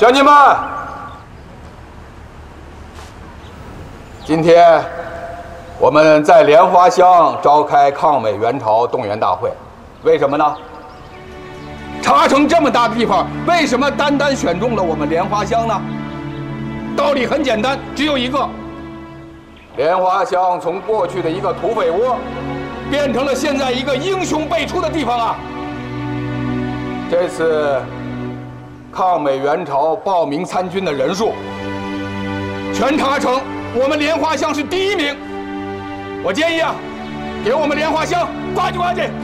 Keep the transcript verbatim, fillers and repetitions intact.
乡亲们，今天我们在莲花乡召开抗美援朝动员大会，为什么呢？茶城这么大的地方，为什么单单选中了我们莲花乡呢？道理很简单，只有一个：莲花乡从过去的一个土匪窝，变成了现在一个英雄辈出的地方啊！这次抗美援朝报名参军的人数，全茶城我们莲花乡是第一名。我建议啊，给我们莲花乡呱唧呱唧。